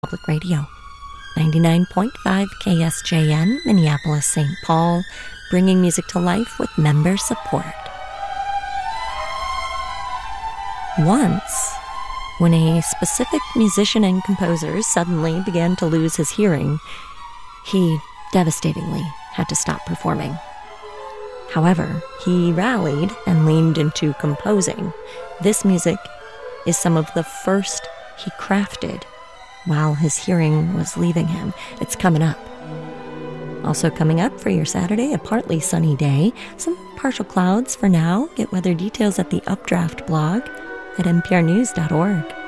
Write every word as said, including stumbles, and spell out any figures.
Public Radio, ninety-nine point five K S J N, Minneapolis, Saint Paul, bringing music to life with member support. Once, when a specific musician and composer suddenly began to lose his hearing, he devastatingly had to stop performing. However, he rallied and leaned into composing. This music is some of the first he crafted while his hearing was leaving him. It's coming up. Also coming up for your Saturday, a partly sunny day, some partial clouds for now. Get weather details at the Updraft blog at n p r news dot org.